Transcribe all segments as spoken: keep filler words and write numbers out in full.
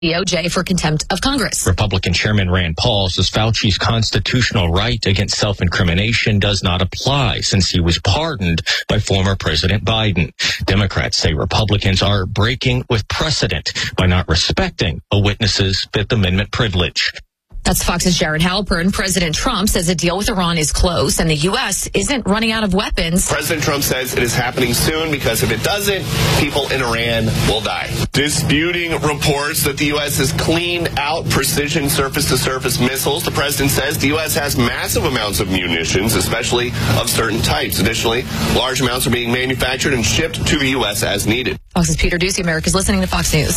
D O J for contempt of Congress. Republican Chairman Rand Paul says Fauci's constitutional right against self-incrimination does not apply since he was pardoned by former President Biden. Democrats say Republicans are breaking with precedent by not respecting a witness's Fifth Amendment privilege. That's Fox's Jared Halpern. President Trump says a deal with Iran is close and the U S isn't running out of weapons. President Trump says it is happening soon because if it doesn't, people in Iran will die. Disputing reports that the U S has cleaned out precision surface-to-surface missiles, the president says the U S has massive amounts of munitions, especially of certain types. Additionally, large amounts are being manufactured and shipped to the U S as needed. Fox's Peter Ducey. America's listening to Fox News.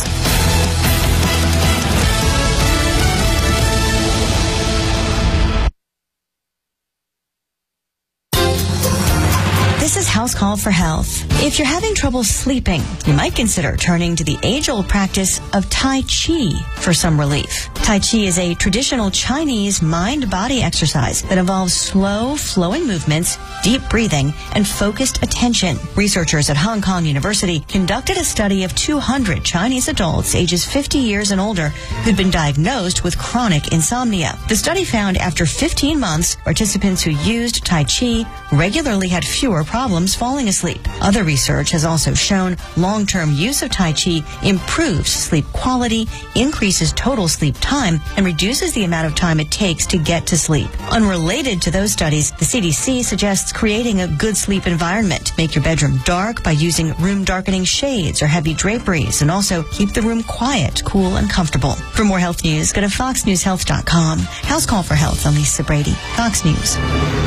This is House Call for Health. If you're having trouble sleeping, you might consider turning to the age-old practice of Tai Chi for some relief. Tai Chi is a traditional Chinese mind-body exercise that involves slow, flowing movements, deep breathing, and focused attention. Researchers at Hong Kong University conducted a study of two hundred Chinese adults ages fifty years and older who'd been diagnosed with chronic insomnia. The study found after fifteen months, participants who used Tai Chi regularly had fewer problems falling asleep. Other research has also shown long-term use of Tai Chi improves sleep quality, increases total sleep time, and reduces the amount of time it takes to get to sleep. Unrelated to those studies, the C D C suggests creating a good sleep environment. Make your bedroom dark by using room-darkening shades or heavy draperies, and also keep the room quiet, cool, and comfortable. For more health news, go to fox news health dot com. House Call for Health. I'm Lisa Brady, Fox News.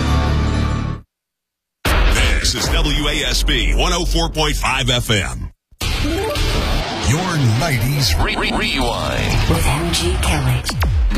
This is W A S B one oh four point five F M. Your nineties Re- Re- Rewind with M G Kelly.